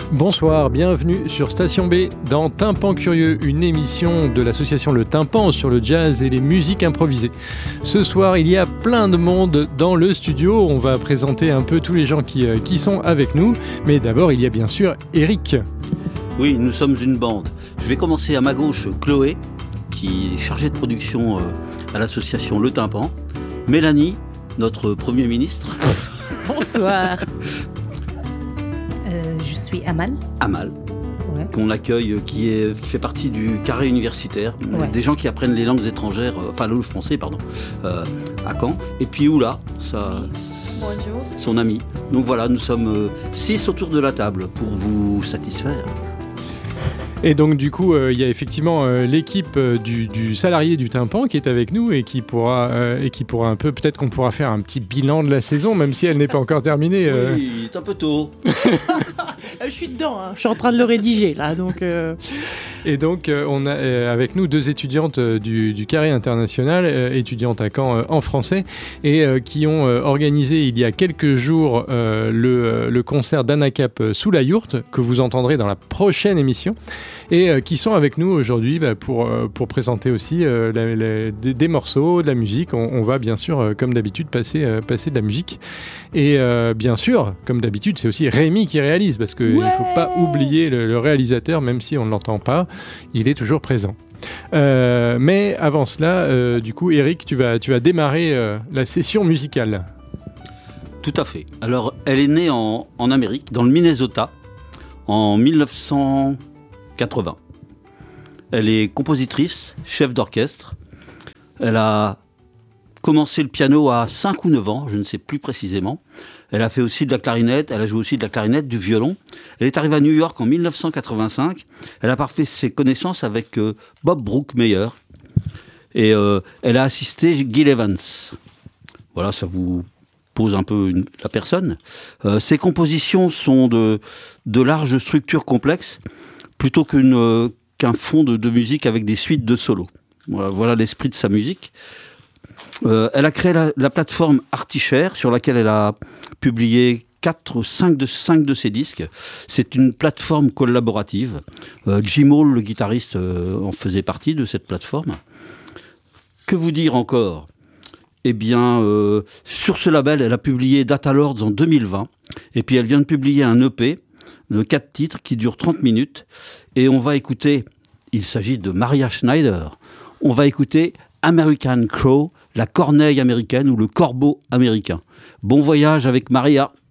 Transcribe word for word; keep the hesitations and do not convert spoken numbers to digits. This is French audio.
Bonsoir, bienvenue sur Station B dans Tympan Curieux, une émission de l'association Le Tympan sur le jazz et les musiques improvisées. Ce soir, il y a plein de monde dans le studio. On va présenter un peu tous les gens qui, euh, qui sont avec nous. Mais d'abord, il y a bien sûr Eric. Oui, nous sommes une bande. Je vais commencer à ma gauche, Chloé, qui est chargée de production euh, à l'association Le Tympan. Mélanie, notre Premier ministre. Bonsoir. Euh, je suis Amal. Amal, Ouais. qu'on accueille, qui, est, qui fait partie du carré universitaire, Ouais. des gens qui apprennent les langues étrangères, euh, enfin le français, pardon, euh, à Caen. Et puis Oula, sa, Bonjour. son ami. Donc voilà, nous sommes euh, six autour de la table pour vous satisfaire. Et donc du coup, euh, il y a effectivement euh, l'équipe euh, du, du salarié du Tympan qui est avec nous et qui pourra, euh, et qui pourra un peu, peut-être qu'on pourra faire un petit bilan de la saison, même si elle n'est pas encore terminée. euh. Oui, c'est un peu tôt. Euh, je suis dedans, hein. Je suis en train de le rédiger là, donc. Euh... Et donc, euh, on a euh, avec nous deux étudiantes euh, du, du Carré International, euh, étudiantes à Caen euh, en français, et euh, qui ont euh, organisé il y a quelques jours euh, le, euh, le concert d'Anacap euh, sous la yourte, que vous entendrez dans la prochaine émission, et euh, qui sont avec nous aujourd'hui bah, pour, euh, pour présenter aussi euh, la, la, des, des morceaux, de la musique. On, on va bien sûr, euh, comme d'habitude, passer, euh, passer de la musique. Et euh, bien sûr, comme d'habitude, c'est aussi Rémi qui réalise, parce qu'il ne faut pas oublier le, le réalisateur, même si on ne l'entend pas. Il est toujours présent. Euh, mais avant cela, euh, du coup, Eric, tu vas, tu vas démarrer euh, la session musicale. Tout à fait. Alors, elle est née en, en Amérique, dans le Minnesota, en dix-neuf cent quatre-vingts. Elle est compositrice, chef d'orchestre. Elle a commencé le piano à cinq ou neuf ans, je ne sais plus précisément. Elle a fait aussi de la clarinette, elle a joué aussi de la clarinette, du violon. Elle est arrivée à New York en dix-neuf cent quatre-vingt-cinq. Elle a parfait ses connaissances avec euh, Bob Brookmeyer. Et euh, elle a assisté Gil Evans. Voilà, ça vous pose un peu une, la personne. Euh, ses compositions sont de, de larges structures complexes, plutôt qu'une, euh, qu'un fond de, de musique avec des suites de solos. Voilà, voilà l'esprit de sa musique. Euh, elle a créé la, la plateforme Artichaire, sur laquelle elle a publié quatre ou cinq de, cinq de ses disques. C'est une plateforme collaborative. Euh, Jim Hall, le guitariste, euh, en faisait partie de cette plateforme. Que vous dire encore ? Eh bien, euh, sur ce label, elle a publié Data Lords en deux mille vingt. Et puis, elle vient de publier un E P de quatre titres qui dure trente minutes. Et on va écouter, il s'agit de Maria Schneider, on va écouter American Crow, la corneille américaine ou le corbeau américain. Bon voyage avec Maria.